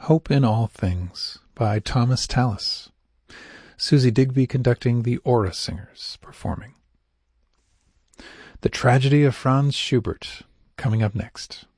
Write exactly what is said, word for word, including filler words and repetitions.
Hope in All Things by Thomas Tallis. Susie Digby conducting, the Aura Singers performing. The Tragedy of Franz Schubert, coming up next.